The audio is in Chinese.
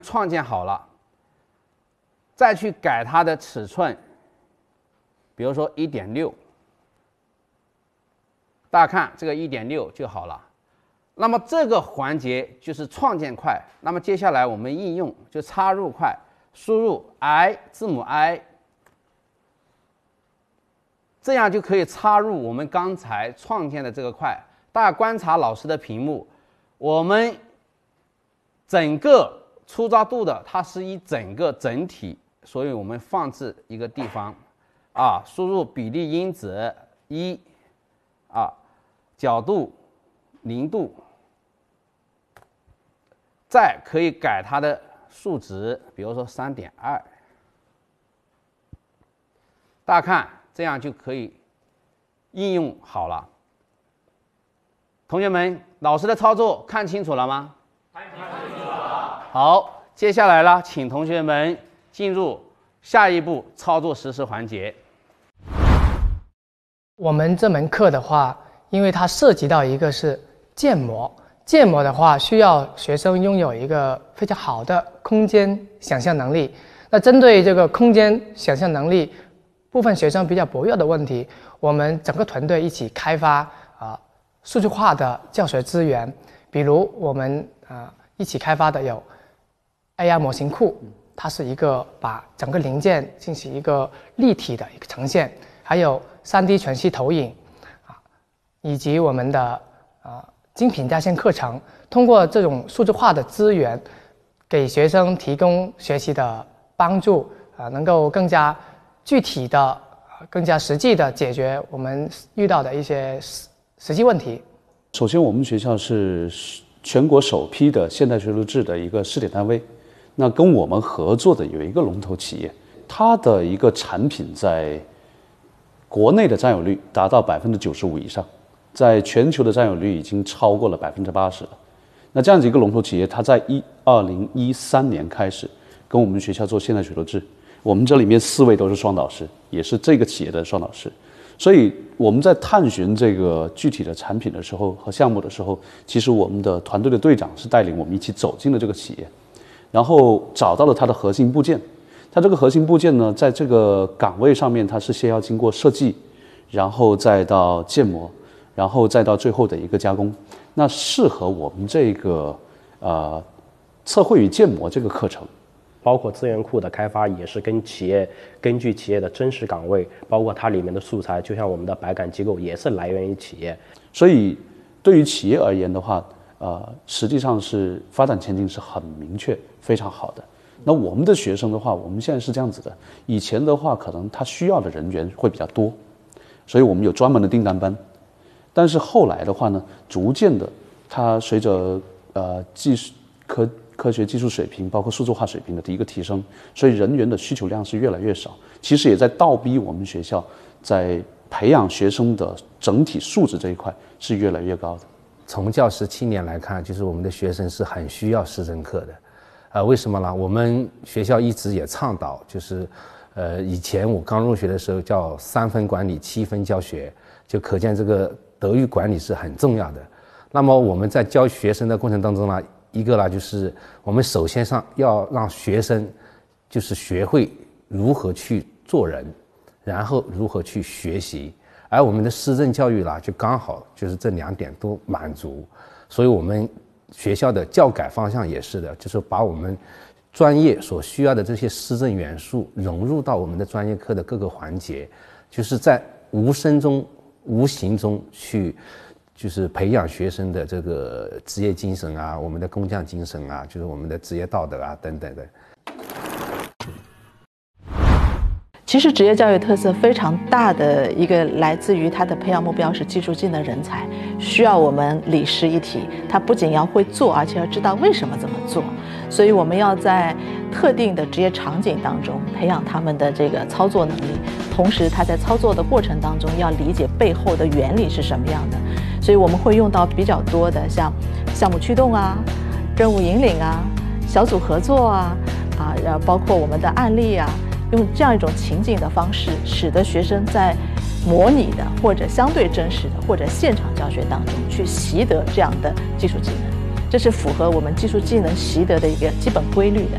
创建好了，再去改它的尺寸，比如说1.6，大家看这个1.6就好了。那么这个环节就是创建块。那么接下来我们应用就插入块，输入 I 字母 I， 这样就可以插入我们刚才创建的这个块。大家观察老师的屏幕，我们整个粗糙度的它是一整个整体，所以我们放置一个地方啊，输入比例因子1啊，角度0度，再可以改它的数值，比如说3.2。大家看，这样就可以应用好了。同学们，老师的操作看清楚了吗？看清楚了。好，接下来呢，请同学们进入下一步操作实施环节。 我们这门课的话，因为它涉及到一个是建模，建模的话需要学生拥有一个非常好的空间想象能力。那针对这个空间想象能力，部分学生比较薄弱的问题，我们整个团队一起开发数据化的教学资源。比如我们一起开发的有 AR 模型库，它是一个把整个零件进行一个立体的一个呈现，还有 3D 全息投影以及我们的精品在线课程，通过这种数字化的资源，给学生提供学习的帮助，能够更加具体的、更加实际的解决我们遇到的一些实际问题。 首先，我们学校是全国首批的现代学术制的一个试点单位。那跟我们合作的有一个龙头企业，它的一个产品在国内的占有率达到95%以上，在全球的占有率已经超过了80%了。那这样子一个龙头企业，它在2013年开始跟我们学校做现代学术制，我们这里面4位都是双导师，也是这个企业的双导师。所以我们在探寻这个具体的产品的时候和项目的时候，其实我们的团队的队长是带领我们一起走进了这个企业，然后找到了它的核心部件。它这个核心部件呢，在这个岗位上面，它是先要经过设计，然后再到建模，然后再到最后的一个加工。那适合我们这个测绘与建模这个课程， 包括资源库的开发也是根据企业的真实岗位，包括它里面的素材，就像我们的百感机构也是来源于企业。 所以对于企业而言的话，实际上是发展前景是很明确，非常好的。那我们的学生的话，我们现在是这样子的，以前的话可能他需要的人员会比较多，所以我们有专门的订单班。但是后来的话呢，逐渐的，它随着科学技术水平，包括数字化水平的一个提升，所以人员的需求量是越来越少。其实也在倒逼我们学校在培养学生的整体素质这一块是越来越高的。 从教师青年来看，就是我们的学生是很需要师生课的。为什么呢？我们学校一直也倡导，就是以前我刚入学的时候叫3分管理7分教学，就可见这个德育管理是很重要的。那么我们在教学生的过程当中呢，一个呢就是我们首先要让学生就是学会如何去做人，然后如何去学习，而我们的师政教育啦就刚好就是这2点都满足。所以我们学校的教改方向也是的，就是把我们专业所需要的这些师政元素融入到我们的专业课的各个环节，就是在无声中无形中去就是培养学生的这个职业精神啊，我们的工匠精神啊，就是我们的职业道德啊等等的。 其实职业教育特色非常大的一个来自于它的培养目标是技术技能人才，需要我们理师一体，他不仅要会做，而且要知道为什么这么做。所以我们要在特定的职业场景当中培养他们的这个操作能力，同时他在操作的过程当中要理解背后的原理是什么样的。所以我们会用到比较多的像项目驱动啊、任务引领啊、小组合作啊，然后包括我们的案例啊，用这样一种情景的方式，使得学生在模拟的或者相对真实的或者现场教学当中去习得这样的技术技能，这是符合我们技术技能习得的一个基本规律的。